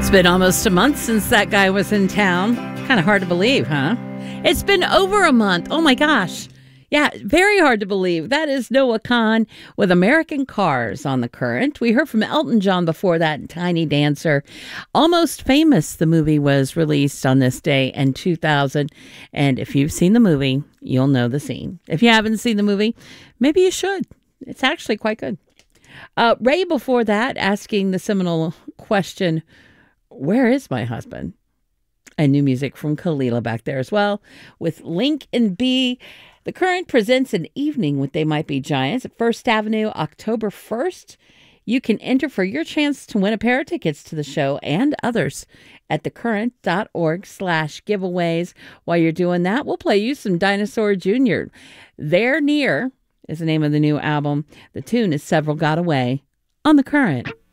It's been almost a month since that guy was in town. Kind of hard to believe, huh? It's been over a month. Oh my gosh. Yeah, very hard to believe. That is Noah Kahan with American Cars on the Current. We heard from Elton John before that, Tiny Dancer. Almost Famous, the movie was released on this day in 2000. And if you've seen the movie, you'll know the scene. If you haven't seen the movie, maybe you should. It's actually quite good. Ray before that asking the seminal question, where is my husband? And new music from Kalila back there as well with Link and B. The Current presents an evening with They Might Be Giants at First Avenue, October 1st. You can enter for your chance to win a pair of tickets to the show and others at thecurrent.org/giveaways. While you're doing that, we'll play you some Dinosaur Jr. They're Near is the name of the new album. The tune is Several Got Away on The Current.